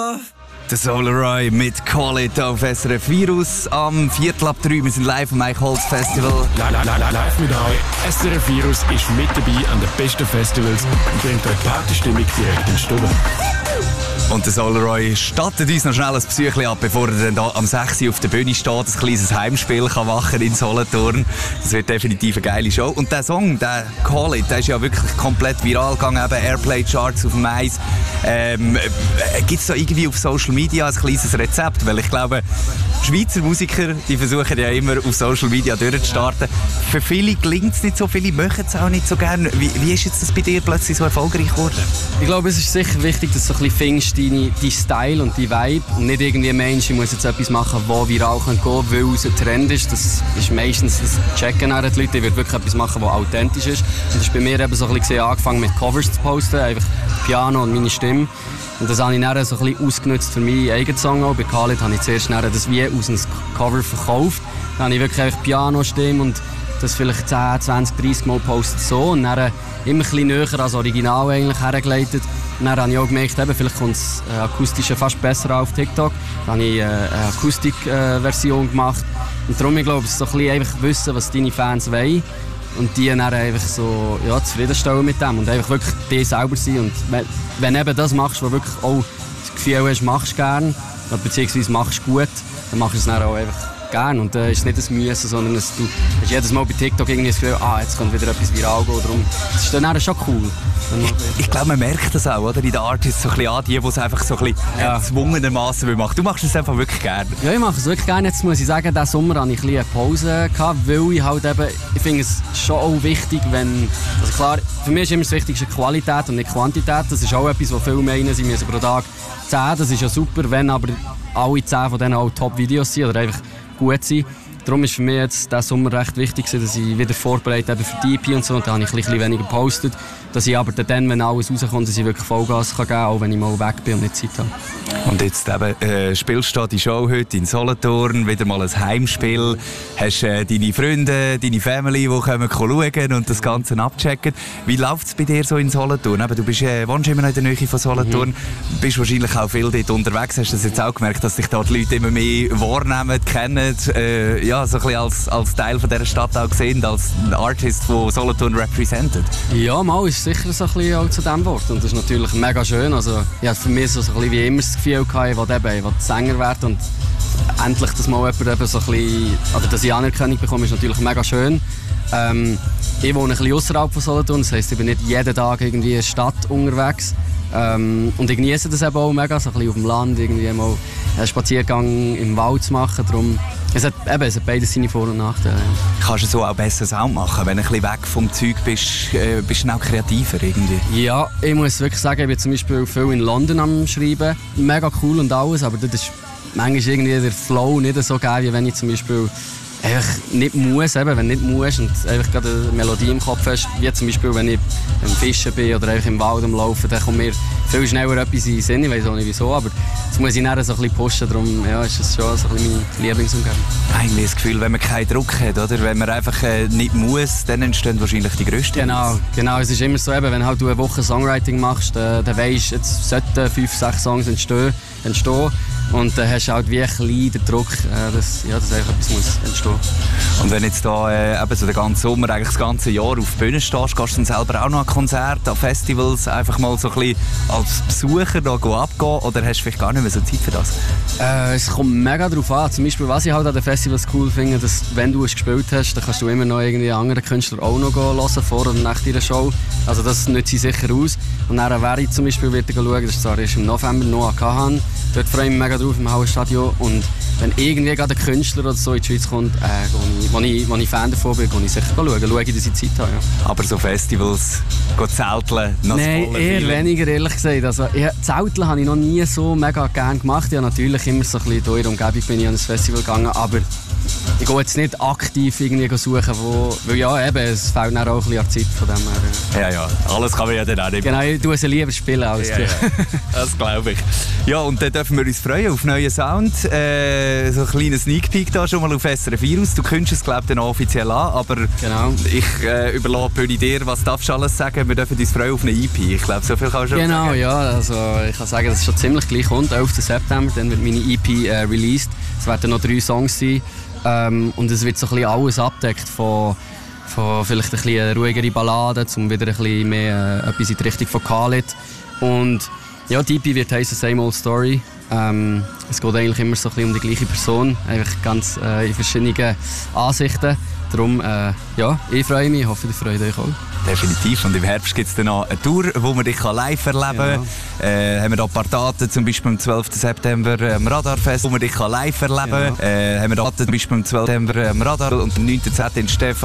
Love. Der Solaroy mit Call It auf SRF Virus am 2:45. Wir sind live am Eichholz Festival. Live mit euch. SRF Virus ist mit dabei an den besten Festivals und bringt euch Partystimmung direkt in die Stube. Und der Solaroy stattet uns noch schnell ein Besuchchen ab, bevor er dann am 6 Uhr auf der Bühne steht, ein kleines Heimspiel kann machen in Solothurn. Das wird definitiv eine geile Show. Und der Song, der Call It, der ist ja wirklich komplett viral gegangen, eben Airplay-Charts auf dem Eis. Gibt es da irgendwie auf Social Media ein kleines Rezept? Weil ich glaube, Schweizer Musiker, die versuchen ja immer auf Social Media durchzustarten. Für viele gelingt es nicht so, viele möchten es auch nicht so gerne. Wie ist jetzt das bei dir plötzlich so erfolgreich geworden? Ich glaube, es ist sicher wichtig, dass du so ein bisschen findest, dein Style und dein Vibe. Und nicht irgendwie ein Mensch, ich muss jetzt etwas machen, das viral gehen kann, weil es ein Trend ist. Das ist meistens, das checken auch die Leute. Ich würde wirklich etwas machen, das authentisch ist. Und das ist bei mir eben so ein bisschen angefangen mit Covers zu posten, einfach Piano und meine Stimme. Und das habe ich dann so ein bisschen ausgenutzt für meinen eigenen Song. Auch bei Call It habe ich zuerst das wie aus einem Cover verkauft. Dann habe ich wirklich einfach Piano-Stimme und das vielleicht 10, 20, 30 Mal postet so. Und dann immer ein bisschen näher als Original eigentlich hergeleitet. Und dann habe ich auch gemerkt, vielleicht kommt das Akustische fast besser auf TikTok. Dann habe ich eine Akustikversion gemacht. Und darum, ich glaube, es ist so ein bisschen einfach wissen, was deine Fans wollen. Und die dann einfach so zufriedenstellen mit dem und einfach wirklich die selber sein. Und wenn du eben das machst, was wirklich auch das Gefühl hast, machst du gerne, beziehungsweise machst du gut, dann machst du es dann auch einfach gerne. Und ist nicht ein Müssen, sondern du hast jedes Mal bei TikTok irgendwie das Gefühl, jetzt kommt wieder etwas viral gehen. Darum, das ist dann schon cool. Ich glaube, man merkt das auch, oder? In den Artists so ein bisschen an, die es einfach so ein bisschen gezwungenermassen machen. Du machst es einfach wirklich gerne. Ja, ich mache es wirklich gerne. Jetzt muss ich sagen, diesen Sommer hatte ich ein bisschen eine Pause gehabt, weil ich halt eben, ich finde es schon auch wichtig, wenn, also klar, für mich ist immer das Wichtigste Qualität und nicht Quantität. Das ist auch etwas, was viele meinen, sie müssen pro Tag 10, das ist ja super, wenn aber alle 10 von denen auch Top-Videos sind oder einfach gut sind. Darum ist für mich jetzt diesen Sommer recht wichtig, dass ich wieder vorbereitet für die EP und so. Und da habe ich ein bisschen weniger gepostet. Dass ich aber dann, wenn alles rauskommt, dass ich wirklich Vollgas geben kann, auch wenn ich mal weg bin und nicht Zeit habe. Und jetzt eben, spielst du die Show heute in Solothurn, wieder mal ein Heimspiel. Hast deine Freunde, deine Family, die kommen schauen und das Ganze abchecken. Wie läuft es bei dir so in Solothurn? Eben, du wohnst immer noch in der Nähe von Solothurn, bist wahrscheinlich auch viel dort unterwegs. Hast du das jetzt auch gemerkt, dass dich da die Leute immer mehr wahrnehmen, kennen, so ein bisschen als Teil von dieser Stadt auch sehen, als ein Artist, der Solothurn repräsentiert? Ja, mal ist sicher so ein bisschen auch zu diesem Wort. Und das ist natürlich mega schön. Also, ich hatte für mich so ein bisschen wie immer das Gefühl gehabt, ich will Sänger werden und endlich, dass mal jemand eben so ein bisschen, oder dass ich Anerkennung bekomme, ist natürlich mega schön. Ich wohne ein bisschen außerhalb von Solothurn, das heisst, ich bin nicht jeden Tag irgendwie in der Stadt unterwegs. Und ich genieße das eben auch mega, so ein bisschen auf dem Land, irgendwie mal einen Spaziergang im Wald zu machen. Darum, es hat beides seine Vor- und Nachteile. Kannst du so auch besser Sound machen, wenn du ein bisschen weg vom Zeug bist, bist du auch kreativer irgendwie? Ja, ich muss wirklich sagen, ich bin zum Beispiel viel in London am Schreiben. Mega cool und alles, aber das ist manchmal irgendwie der Flow nicht so geil, wie wenn ich zum Beispiel einfach nicht muss, eben, wenn du nicht musst und einfach gerade eine Melodie im Kopf hast, wie zum Beispiel, wenn ich am Fischen bin oder einfach im Wald am Laufen, dann kommt mir viel schneller etwas in den Sinn, ich weiß auch nicht wieso, aber das muss ich dann so ein bisschen pushen, darum ist das schon so ein bisschen meine Lieblingsumgebung. Eigentlich das Gefühl, wenn man keinen Druck hat, oder? Wenn man einfach nicht muss, dann entstehen wahrscheinlich die grössten. Genau, es ist immer so, eben, wenn halt du eine Woche Songwriting machst, dann weisst du, jetzt sollten 5, 6 Songs entstehen. Und dann hast du halt wie ein bisschen den Druck, dass einfach etwas muss entstehen. Und wenn jetzt da eben so den ganzen Sommer, eigentlich das ganze Jahr auf der Bühne stehst, gehst du dann selber auch noch an Konzerte, an Festivals, einfach mal so ein bisschen als Besucher da abgehen, oder hast du vielleicht gar nicht mehr so Zeit für das? Es kommt mega darauf an. Zum Beispiel, was ich halt an den Festivals cool finde, dass wenn du es gespielt hast, dann kannst du immer noch irgendwie andere Künstler auch noch hören, vor oder nach deiner Show. Also das nützt sie sicher aus. Und dann wäre ich zum Beispiel wieder schauen, das ist zwar erst im November, Noah Kahan. Dort freue ich mich mega drauf im Hallenstadion. Und wenn irgendwie gerade ein Künstler oder so in die Schweiz kommt, wo ich Fan davon bin, gehe ich sicher schauen, dass ich Zeit habe. Ja. Aber so Festivals, zelteln, noch Nein, eher weniger, ehrlich gesagt. Also, Zelteln habe ich noch nie so mega gerne gemacht. Ja, natürlich immer so ein bisschen hier in der Umgebung bin ich an ein Festival gegangen, aber ich gehe jetzt nicht aktiv irgendwie suchen, weil ja, eben, es fehlt dann auch ein bisschen an Zeit von dem her. Ja, alles kann man ja dann auch nicht. Genau, ich tue sie lieber spielen als ja. Das glaube ich. Ja, und dann dürfen wir uns freuen auf neuen Sound. So ein kleiner Sneak Peek da schon mal auf SRF Virus. Du kündigst es, glaube ich, dann offiziell an, aber genau. Ich überlasse Bühne dir. Was darfst du alles sagen? Wir dürfen uns freuen auf eine EP. Ich glaube, so viel kann man schon sagen. Genau, ja. Also ich kann sagen, dass es schon ziemlich gleich kommt. 11. September, dann wird meine EP released. Es werden noch 3 Songs sein. Und es wird so ein bisschen alles abdeckt von vielleicht ein bisschen ruhigere Balladen, um wieder ein bisschen mehr etwas in die Richtung von Khaled. Und ja, die EP wird heissen Same Old Story. Es geht eigentlich immer so ein bisschen um die gleiche Person, einfach ganz in verschiedenen Ansichten. Darum, ja, ich freue mich, ich hoffe, ihr freut euch auch. Definitiv. Und im Herbst gibt es dann noch eine Tour, wo man dich live erleben kann. Genau. Haben wir da ein paar Daten, zum Beispiel am 12. September am Radarfest, wo man dich live erleben kann. Haben wir Daten, zum Beispiel am 12. September am Radar und am 9.10. in Stefan.